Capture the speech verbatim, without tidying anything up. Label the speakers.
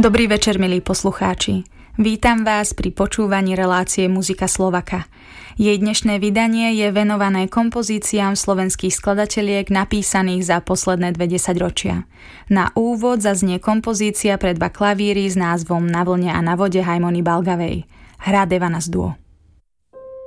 Speaker 1: Dobrý večer, milí poslucháči. Vítam vás pri počúvaní relácie Muzika Slovaka. Jej dnešné vydanie je venované kompozíciám slovenských skladateliek napísaných za posledné dve desaťročia. Na úvod zaznie kompozícia pre dva klavíry s názvom Na vlne a na vode Hajmony Balgavej. Hrá Devanas Duo.